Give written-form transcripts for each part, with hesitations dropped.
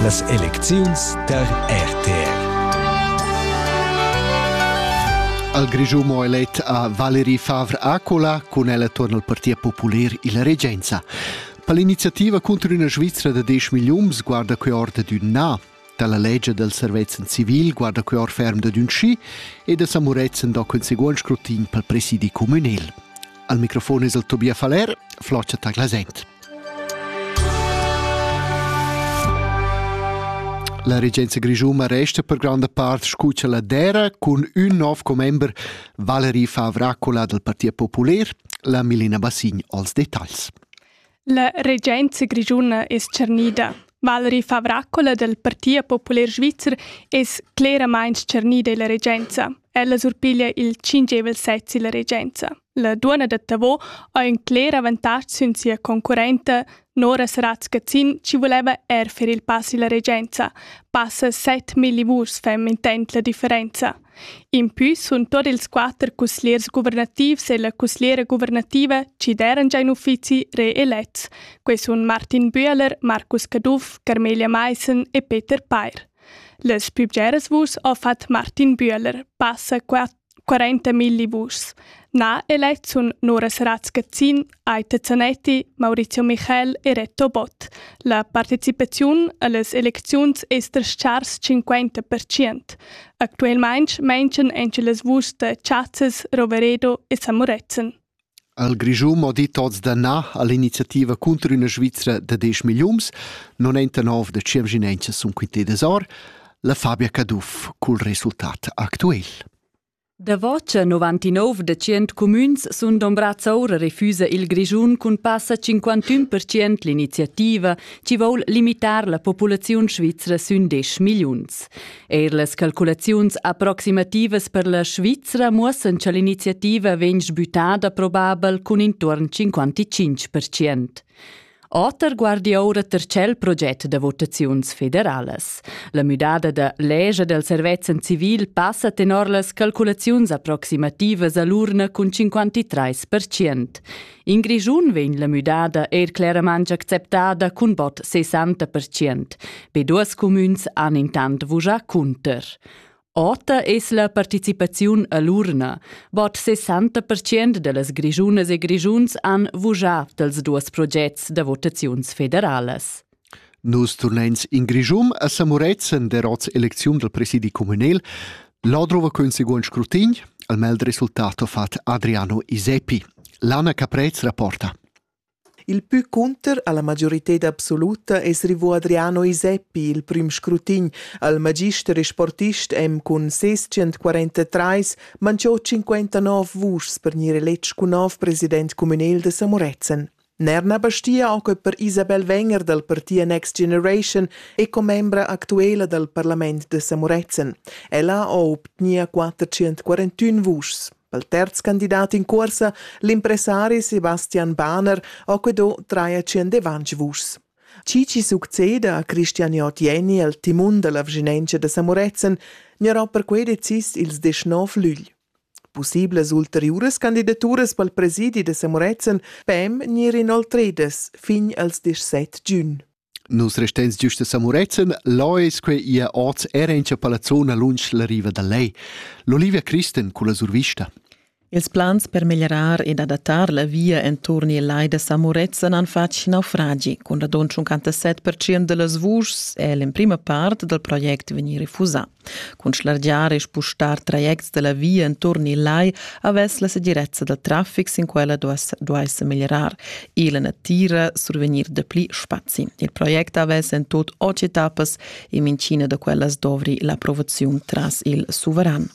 las elecziuns der RTR. Al Grischun mo elet a Valerie Favre-Acola, con ella torna al Partito Popolare e la Regenza. Per l'iniziativa contro una Svizzera de 10 milions guarda que orda d'un na. Dalla legge del servizio civil guarda que or ferm de d'un sci e de Samurezen do conseguent scrutin pel presidi comunel. Al microfono es el Tobia Faller, floccia taglasent. La Regenza Grischun resta per grande parte scuccia la dera con un nuovo comember Valerie Favre-Acola del Partito Popolare, la Milena Bassign als dettagls. La Regenza Grischun es cernida. Valerie Favre-Acola del Partito Popolare Svizzer es claramente cernida la Regenza. Ella surpiglia il 5 setzi la Regenza. La duona de Tavò ha un clear avantaggio su sia concorrente Nora Saratz-Gazzin ci voleva per il passi la Regenza. Passa 7 millivurs fem intent la differenza. In più sono tutti i 4 consiglieri governativi e la consigliera governativa ci deran già in uffici reelets. Questi sono Martin Bühler, Markus Kaduff, Carmelia Meissen e Peter Peyer. Les più geres vurs ha fatto Martin Bühler, passa 40 millivurs. Na elets sono Nora Saratz-Gazzin, Aita Zanetti, Maurizio Michel e Reto Bott. La partecipazione alle elezioni è del 50%. Attualmente mention anche le vurs de Chatzes, Roveredo e Samurezen. Al Grischun mo dit tots da na all'iniziativa contro una Svizzera de 10 milions, non enta nov de Ciemginenza sun quinte desor, la Fabia Kaduff col risultat actuel. Da voce 99% communs sun d'ombrazza ora refusa il Grischun cun passa 51% l'iniziativa ci vol limitar la popolazione svizzera sun 10 milions. Les calculaziuns approximativas per la Svizzera muossen che l'iniziativa vegn sbutada probabel cun intorn 55%. Otter guardi ora tercel progetto de votaziuns federales. La mudada de legge del servizio civil passa tenor las calculaziuns approximativas all'urna con 53%. In Grischun vegn la mudada claramente acceptada con bot 60%. Be duas communs han intant vuja cunter. Ota es la participazione all'urna. Bot 60% delles Grischunas e Grischuns han vuja dels duos progetts de votaziuns federales. Nus turnens in Grischun a Samurezen der roz eleziun del presidi comunel, l'odrova conseguent scrutin, al meld risultato fat Adriano Isepi. Lana Caprez rapporta. Il più counter alla maggiorità assoluta es rivu Adriano Isepi, il prim scrutin, al magister e sportist con 643, mangiò 59 vurs per nire letsch cu nov president comunel de Samurezen. Nerna bastia anche per Isabel Wenger del Partito Next Generation e come membra attuale del Parlament de Samurezen. Ella ha obtenia 441 vurs. Il terzo candidato in corsa, l'impresario Sebastian Bahner, ha quedò 320 vurs. Cici succede a Christian Jotieni al timun della Vginenza de Samurezen, n'era per cui decis il 19 luglio. Possibles ulteriores candidaturas pel presidi de Samurezen pem n'ir inoltredes fin als 17 giugn. Nus restens giusta Samurezen, lois que ia oz erencha per la zona lunch la riva da lei. L'Olivia Christen con la survista. Ils plans per migliorar ed adattar la via intorni al lai de Samurezen han fatg naufragi, con radon 57% de las vurs in prima part del project veni refusà. Con slargiar e spustar trajects de la via intorni al lai aves la segirezza del traffic sin quella duais migliorar e la natura survenir de pli spazi. Il project aves in tot 8 etapas e mincina de quellas dovri l'approvazione tras il suveran.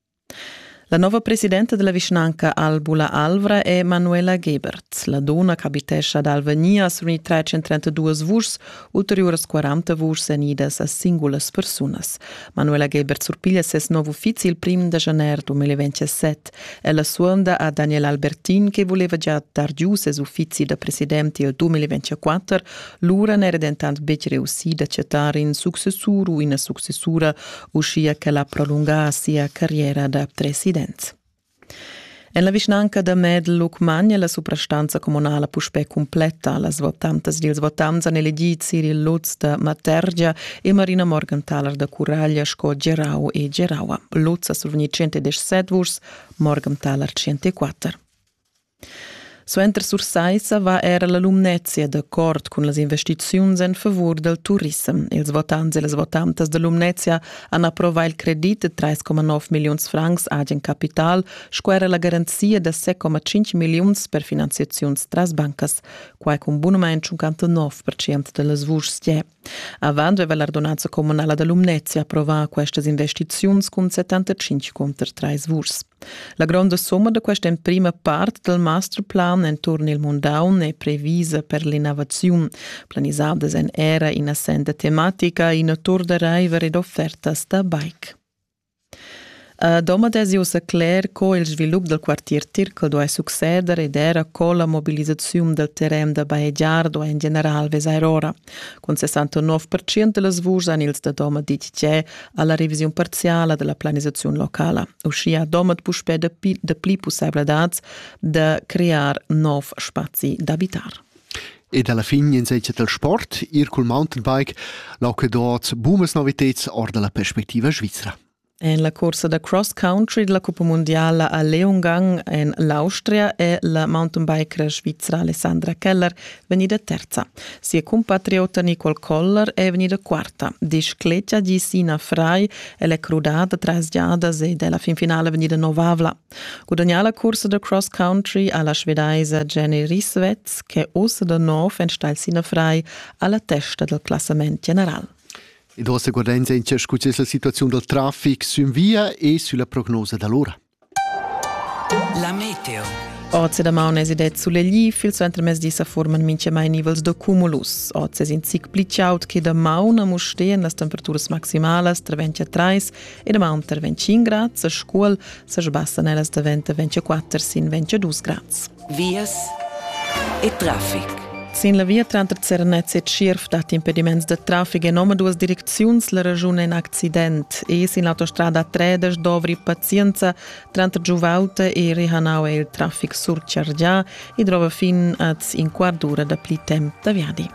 La nuova presidente della Vicinanca Albula Alvra è Manuela Gebert. La donna che abitesce ad Alvania sono 332 vurs, ulteriori 40 vurs enidas a singulas personas. Manuela Gebert surpiglia ses nuovo uffici il 1 de janeiro 2027 e la suonda a Daniel Albertin che voleva già dar giù ses uffici da presidente il 2024, l'ura ne redentant bec reussi d'accettare in successur o in successura uscia che la prolunga sia carriera da presidente. En la vicinanca da Medel Lucmagna la suprastanza comunala puspè completa. Las votantes dils votants han elegit Cyril Lutz da Matergia e Marina Morgenthaler da Curaglia, sco Gerau e Geraua. Lutz ha survenit 117 vots, Morgenthaler 104. Suenter Sursaissa va era la Lumnezia d'accordo con las investiziuns en favor del turism. Els votants e les votantes de Lumnezia han approvat il credit de 3,9 milions francs agent capital, sco era la garanzia de 7,5 milions per finanziaziuns tras bancas, quai con buonament 59% de les vuschs die. Avant veva l'ordonanza comunala de Lumnezia approvat questas investiziuns con 75 contra 3 vuschs. La grande somma de questa in prima parte del masterplan intorno il Mondaun è previsa per l'innovazione, planisadas en era in assenda tematica in a tour de raiver ed offertas da bike. Domadesi usa cler co il svilup del quartier Tirkel do è succeder ed era co la mobilizzazione del terreno da Baegiardo in general ves aerora. Con 69% de las vus han ils da Doma dit che alla revisione parziale della planizzazione locale. Uscia Doma puspè de pli possibilidades de crear nov spazi d'abitar. E alla fine in seccia del sport, ir col mountainbike, lauche dort bumes novitets or della perspectiva svizzera. En la corsa da cross country della Coppa Mondiale a Leongang in l'Austria e la mountainbiker svizzera Alessandra Keller venida terza. Sia compatriota Nicole Koller è venida quarta. Di scleccia di Sina Frey e le crudate trasgiadas e della fin finale venida novavla. Guadagna la corsa da cross country alla svedese Jenny Risvets che ossa da nov en stal Sina Frey alla testa del classamento generale. E dopo guardiamo in la situazione del traffico su via e sulla prognosi dell'ora. La meteo. Oggi da maun esidet sulle gli, il centro mesdi sa forman mince mai nivels de cumulus. Oggi es in sic plicaut che da maun a mustehen las temperaturas maximales tra 23 e da maun tra 25 gradi, a scuol sa sbassan elas da 24 sin 22 gradi. Vias e traffic. Sin la via tra Cernez e Cirf dat impediments de traffic e nome duas direcziuns la ragione in accident e sin l'autostrada A3 dovri pazienza tra Giuvauta e Rehanau e il traffic surchargia e drova fin az in quardura da pli temp da viadi.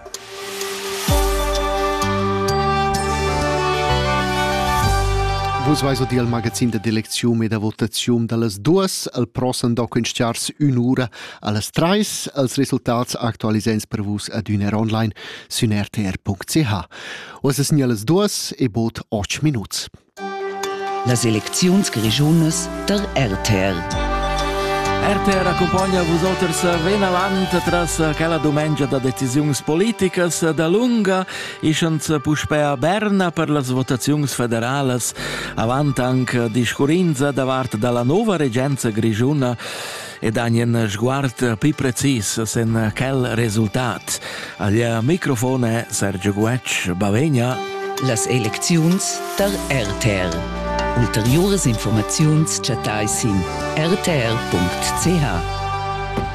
Vos vais odi al magazin de eleczione e da votazione dallas 2 al prossimo doc in stars un'ora allas 3 als resultats actualisens per vos ad uner online su rtr.ch. Os es ni allas 2 e bot 8 minuts. Las elecziuns grigiunas der RTR. RTR accompagna vosotros ben avant tras quella domenica da decisiuns politicas da lunga isens puspè a Berna per las votaziuns federales avant anche discurinza davart dalla nova regenza grigiuna ed agnen sguard più precis sen quel resultat. Al microfone Sergio Guec, Bavegna. Las elecziuns der RTR. Ulteriores informaziuns chatais in rtr.ch.